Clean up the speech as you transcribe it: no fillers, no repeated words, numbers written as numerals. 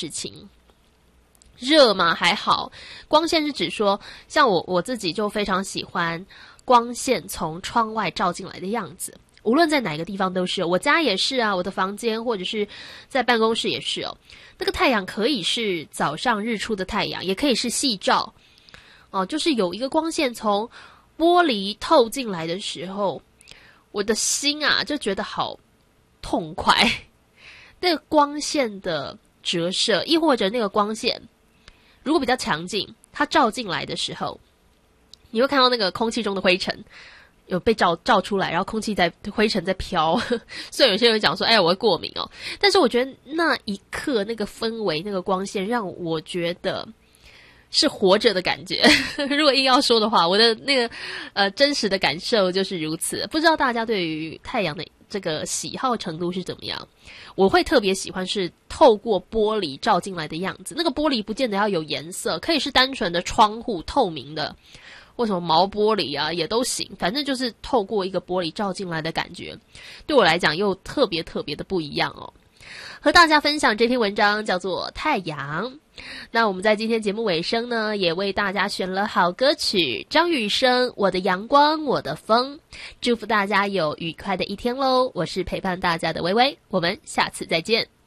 事情。热嘛还好，光线是指说，像我自己就非常喜欢光线从窗外照进来的样子，无论在哪个地方都是，我家也是啊，我的房间或者是在办公室也是哦。那个太阳可以是早上日出的太阳，也可以是夕照哦，就是有一个光线从玻璃透进来的时候，我的心啊就觉得好痛快。那个光线的折射，亦或者那个光线如果比较强劲，它照进来的时候，你会看到那个空气中的灰尘有被照出来，然后空气在灰尘在飘。虽然有些人讲说，哎，我会过敏哦，但是我觉得那一刻那个氛围、那个光线，让我觉得是活着的感觉。如果硬要说的话，我的那个真实的感受就是如此。不知道大家对于太阳的这个喜好程度是怎么样？我会特别喜欢是透过玻璃照进来的样子，那个玻璃不见得要有颜色，可以是单纯的窗户透明的，或什么毛玻璃啊也都行，反正就是透过一个玻璃照进来的感觉，对我来讲又特别特别的不一样哦。和大家分享这篇文章叫做《太阳》。那我们在今天节目尾声呢，也为大家选了好歌曲，张雨生《我的阳光我的风》，祝福大家有愉快的一天咯。我是陪伴大家的微微，我们下次再见。